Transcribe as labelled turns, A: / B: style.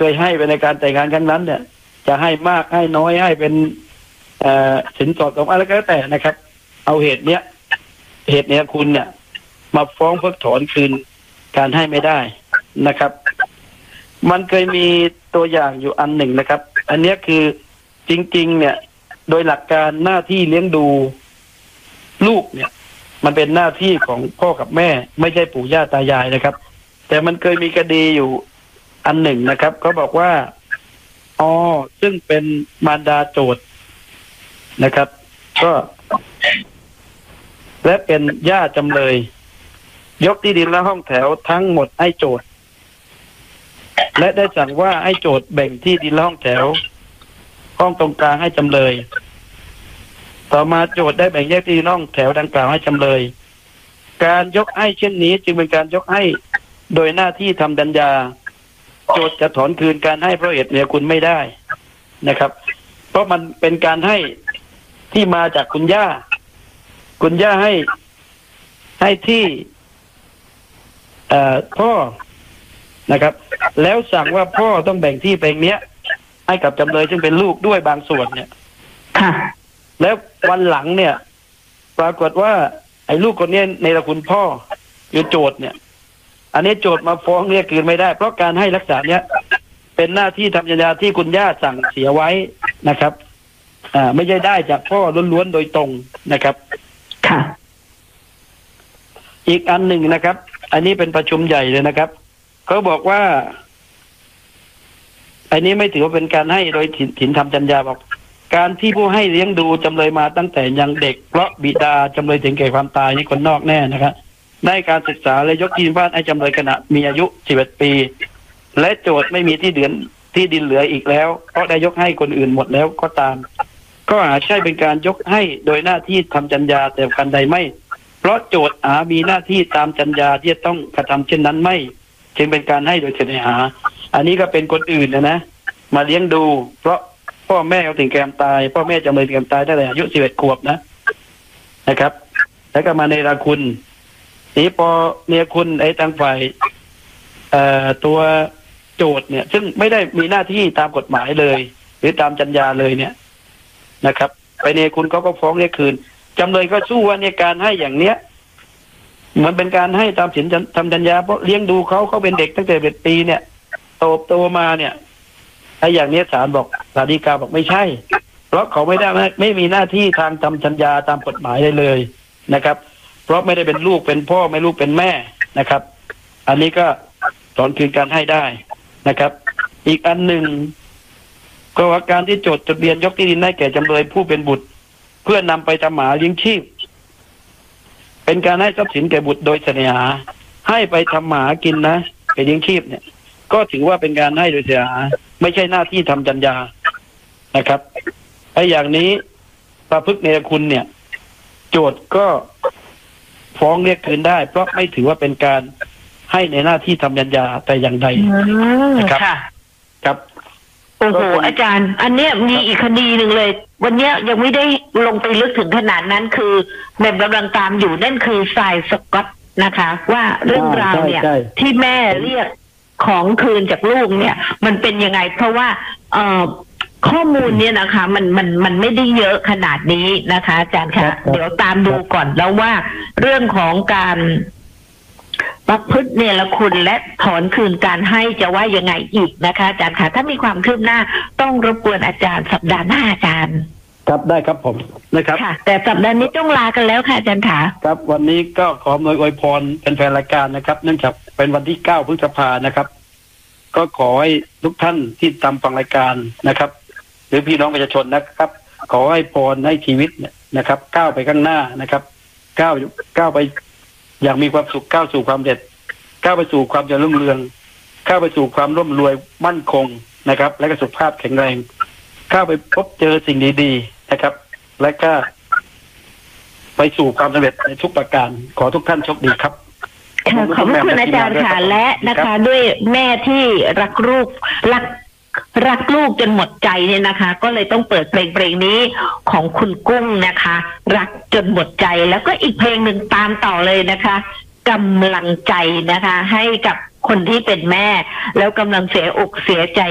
A: เคยให้ไปในการแต่งงานครั้งนั้นเนี่ยจะให้มากให้น้อยให้เป็นสินสอดของอะไรก็แล้วแต่นะครับเอาเหตุเนี้ยคุณเนี่ยมาฟ้องเพิกถอนคืนการให้ไม่ได้นะครับมันเคยมีตัวอย่างอยู่อันหนึ่งนะครับอันนี้คือจริงๆเนี่ยโดยหลักการหน้าที่เลี้ยงดูลูกเนี่ยมันเป็นหน้าที่ของพ่อกับแม่ไม่ใช่ปู่ย่าตายายนะครับแต่มันเคยมีคดีอยู่อันหนึ่งนะครับเขาบอกว่าซึ่งเป็นมารดาโจทย์นะครับก็และเป็นย่าจำเลยยกที่ดินและห้องแถวทั้งหมดให้โจทย์และได้สั่งว่าให้โจทย์แบ่งที่ดินและห้องแถวห้องตรงกลางให้จำเลยต่อมาโจทย์ได้แบ่งแยกที่ดินห้องแถวดังกล่าวให้จำเลยการยกให้เช่นนี้จึงเป็นการยกให้โดยหน้าที่ทำสัญญาโจทย์จะถอนคืนการให้เพราะเหตุเนี่ยคุณไม่ได้นะครับเพราะมันเป็นการให้ที่มาจากคุณย่าให้ที่พ่อนะครับแล้วสั่งว่าพ่อต้องแบ่งที่แปลงเนี้ยให้กับจำเลยซึ่งเป็นลูกด้วยบางส่วนเนี่ย
B: ค่ะ
A: แล้ววันหลังเนี่ยปรากฏว่าไอ้ลูกคนนี้ในตระกูลพ่อคือโจทย์เนี่ยอันนี้โจทย์มาฟ้องเรียกคืนไม่ได้เพราะการให้รักษาเนี้ยเป็นหน้าที่ทำสัญญาที่คุณย่าสั่งเสียไว้นะครับไม่ใช่ได้จากพ่อล้วนๆโดยตรงนะครับ
B: ค่ะ
A: อีกอันหนึ่งนะครับอันนี้เป็นประชุมใหญ่เลยนะครับเขาบอกว่าอันนี้ไม่ถือว่าเป็นการให้โดยถิ่นทำสัญญาบอกการที่ผู้ให้เลี้ยงดูจำเลยมาตั้งแต่ยังเด็กเพราะบิดาจำเลยถึงแก่ความตายนี่คนนอกแน่นะครับได้การศึกษาและยกที่ดินบ้านให้จำเลยขณะมีอายุ11 ปีและโจทย์ไม่มีที่ดินเหลืออีกแล้วเพราะได้ยกให้คนอื่นหมดแล้วก็ตามก็อาจใช่เป็นการยกให้โดยหน้าที่ทำสัญญาแต่การใดไม่เพราะโจทย์มีหน้าที่ตามสัญญาที่จะต้องกระทำเช่นนั้นไม่จึงเป็นการให้โดยเสน่หาอันนี้ก็เป็นคนอื่นนะมาเลี้ยงดูเพราะพ่อแม่เขาถึงแก่ตายพ่อแม่จำเลยถึงแก่ตายตั้งแต่อายุ11 ขวบนะครับแล้วก็มาในราคุณนี่พอเมียคุณไอ้ทางฝ่ายตัวโจทย์เนี่ยซึ่งไม่ได้มีหน้าที่ตามกฎหมายเลยหรือตามสัญญาเลยเนี่ยนะครับไปเนคุณเขาก็ฟ้องเรียกคืนจำเลยก็สู้ว่าในการให้อย่างเนี้ยมันเป็นการให้ตามสินทำสัญญาเพราะเลี้ยงดูเขาเป็นเด็กตั้งแต่11 ปีเนี่ยโตมาเนี่ยไอ้อย่างนี้ศาลฎีกาบอกไม่ใช่เพราะเขาไม่มีหน้าที่ทางทำสัญญาตามกฎหมายเลยนะครับเพราะไม่ได้เป็นลูกเป็นพ่อไม่ลูกเป็นแม่นะครับอันนี้ก็ถอนคืนการให้ได้นะครับอีกอันหนึ่งก็ว่าการที่จดทะเบียนยกที่ดินให้แก่จำเลยผู้เป็นบุตรเพื่อนำไปทำหมาเลี้ยงชีพเป็นการให้ทรัพย์สินแก่บุตรโดยเสน่หาให้ไปทำหมากินนะไปเลี้ยงชีพเนี่ยก็ถือว่าเป็นการให้โดยเสน่หาไม่ใช่หน้าที่ทำสัญญานะครับไอ้อย่างนี้ประพฤติเนรคุณเนี่ยโจทย์ก็ฟ้องเรียกคืนได้เพราะไม่ถือว่าเป็นการให้ในหน้าที่ทำสัญญาแต่อย่างใดนะครับครับ
B: โอ้โหอาจารย์อันเนี้ยมีอีกคดีหนึ่งเลยวันเนี้ยยังไม่ได้ลงไปลึกถึงขนาดนั้นคือแม่กำลังตามอยู่นั่นคือทรายสก๊อตนะคะว่าเรื่องราวเนี่ยที่แม่เรียกของคืนจากลูกเนี่ยมันเป็นยังไงเพราะว่าข้อมูลเนี่ยนะคะมันไม่ได้เยอะขนาดนี้นะคะอาจารย์คะเดี๋ยวตามดูก่อนแล้วว่าเรื่องของการประพฤติเนรคุณและถอนคืนการให้จะว่ายังไงอีกนะคะอาจารย์คะถ้ามีความคืบหน้าต้องรบกวนอาจารย์สัปดาห์หน้าอาจารย์
A: ครับได้ครับผมนะครับ
B: ค่ะแต่สัปดาห์นี้ต้องลากันแล้วค่ะอาจารย์ค่ะ
A: ครับวันนี้ก็ขออวยพรเป็นแฟนรายการนะครับเนื่องจากเป็นวันที่9 พฤษภานะครับก็ขอให้ทุกท่านที่ตามฟังรายการนะครับหรือพี่น้องประชาชนนะครับขอให้พรให้ชีวิตเนี่ยนะครับก้าวไปข้างหน้านะครับก้าวไปอย่างมีความสุขก้าวสู่ความเด็ดก้าวไปสู่ความเจริญรุ่งเรืองก้าวไปสู่ความร่ำรวยมั่นคงนะครับและก็สุขภาพแข็งแรงก้าวไปพบเจอสิ่งดีๆนะครับและก็ไปสู่ความสำเร็จในทุกประการขอทุกท่านโชคดีครับ
B: ขอบคุณอาจารย์ค่ะและนะคะด้วยแม่ที่รักลูกจนหมดใจเนี่ยนะคะก็เลยต้องเปิดเพลงนี้ของคุณกุ้งนะคะรักจนหมดใจแล้วก็อีกเพลงหนึ่งตามต่อเลยนะคะกำลังใจนะคะให้กับคนที่เป็นแม่แล้วกำลังเสียอกเสียใจ